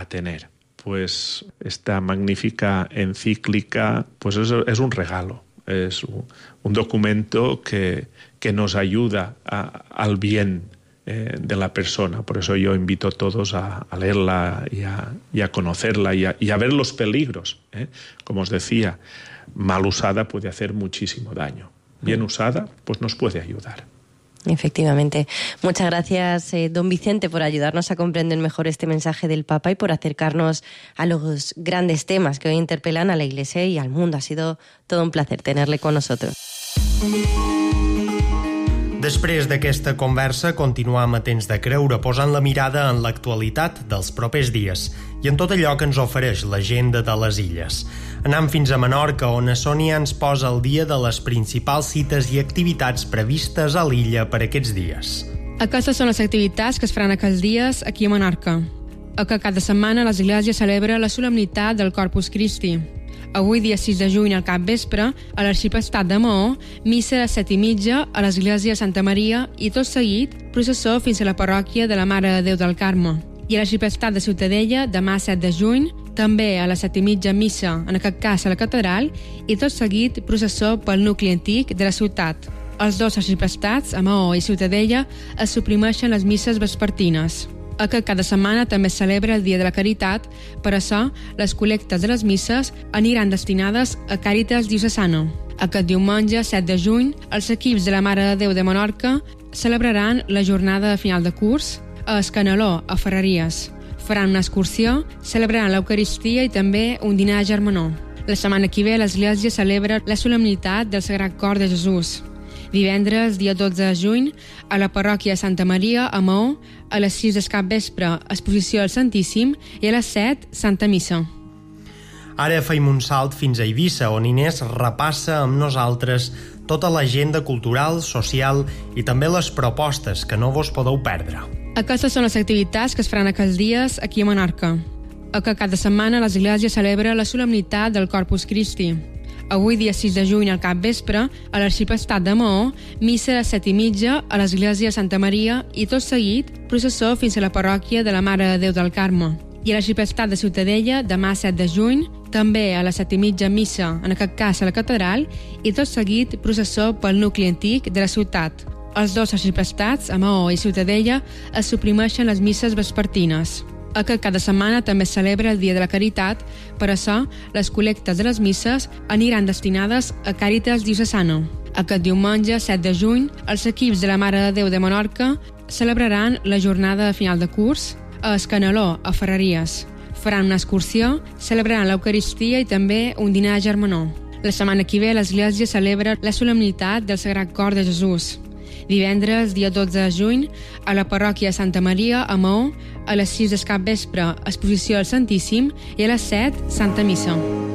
tener. Pues esta magnífica encíclica pues es un regalo, es un documento que nos ayuda al bien de la persona. Por eso yo invito a todos a leerla y a conocerla y a ver los peligros. Como os decía, mal usada puede hacer muchísimo daño. Bien usada, pues nos puede ayudar. Efectivamente. Muchas gracias, don Vicente, por ayudarnos a comprender mejor este mensaje del Papa y por acercarnos a los grandes temas que hoy interpelan a la Iglesia y al mundo. Ha sido todo un placer tenerle con nosotros. Després d'aquesta conversa, continuam a temps de creure, posant la mirada en l'actualitat dels propers dies i en tot allò que ens ofereix l'agenda de les illes. Anam fins a Menorca, on a Sònia ens posa al dia de les principals cites i activitats previstes a l'illa per aquests dies. Aquestes són les activitats que es faran aquests dies aquí a Menorca. Que cada setmana l'Església celebra la solemnitat del Corpus Christi. Avui, dia 6 de juny, al capvespre, a l'Arxiprestat de Maó, missa a les 7:30 a l'Església de Santa Maria i tot seguit processó fins a la parròquia de la Mare de Déu del Carme. I a l'Arxiprestat de Ciutadella, demà 7 de juny, també a les 7:30 missa, en aquest cas a la catedral, i tot seguit processó pel nucli antic de la ciutat. Els dos arxiprestats, a Maó i Ciutadella, es suprimeixen les misses vespertines. Cada setmana també es celebra el Dia de la Caritat, per això les col·lectes de les misses aniran destinades a Càritas Diocesana. Aquest diumenge, 7 de juny, els equips de la Mare de Déu de Menorca celebraran la jornada de final de curs a Escanaló, a Ferreries. Faran una excursió, celebraran l'Eucaristia i també un dinar a Germanó. La setmana que ve l'Església celebra la solemnitat del Sagrat Cor de Jesús. Divendres, dia 12 de juny, a la parròquia de Santa Maria, a Maó, a les 6 del capvespre, exposició al Santíssim, i a les 7, Santa Missa. Ara feim un salt fins a Eivissa, on Inés repassa amb nosaltres tota l'agenda cultural, social i també les propostes que no vos podeu perdre. Aquestes són les activitats que es faran aquests dies aquí a Menorca. Cada setmana l'Església celebra la solemnitat del Corpus Christi. Avui, dia 6 de juny, al capvespre, a l'Arxiprestat de Maó, missa a les 7:30 a l'Església de Santa Maria i tot seguit processó fins a la parròquia de la Mare de Déu del Carme. I a l'Arxiprestat de Ciutadella, demà 7 de juny, també a les 7:30 missa, en aquest cas a la catedral, i tot seguit processó pel nucli antic de la ciutat. Els dos arxiprestats, a Maó i Ciutadella, es suprimeixen les misses vespertines. Cada setmana també es celebra el Dia de la Caritat, per això les col·lectes de les misses aniran destinades a Càritas Diocesana. Aquest diumenge, 7 de juny, els equips de la Mare de Déu de Menorca celebraran la jornada de final de curs a Escanaló, a Ferreries. Faran una excursió, celebraran l'Eucaristia i també un dinar a Germanó. La setmana que ve l'Església celebra la solemnitat del Sagrat Cor de Jesús. Divendres, dia 12 de juny, a la parròquia de Santa Maria, a Maó, a les 6 del capvespre, exposició al Santíssim, i a les 7, Santa Missa.